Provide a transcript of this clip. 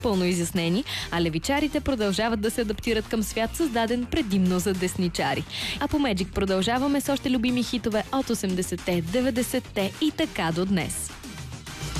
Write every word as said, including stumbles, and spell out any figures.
напълно изяснени, а левичарите продължават да се адаптират към свят, създаден предимно за десничари. А по Magic продължаваме с още любими хитове от осемдесетте, деветдесетте и така до днес.